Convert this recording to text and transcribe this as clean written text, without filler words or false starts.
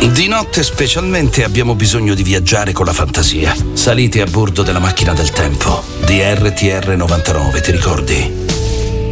Di notte specialmente abbiamo bisogno di viaggiare con la fantasia. Salite a bordo della macchina del tempo di RTR 99, ti ricordi?